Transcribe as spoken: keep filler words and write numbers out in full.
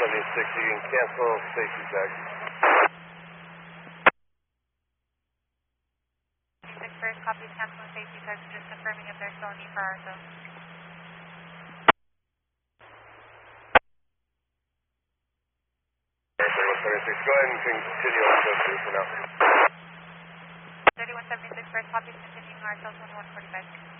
seventy-six, you can cancel safety tag. six first, copy, cancel safety tag, just confirming if there's no need for ourselves. thirty-one seventy-six, go ahead and continue on code two for now. thirty-one seventy-six, first, copy, continuing ourselves on one forty-five.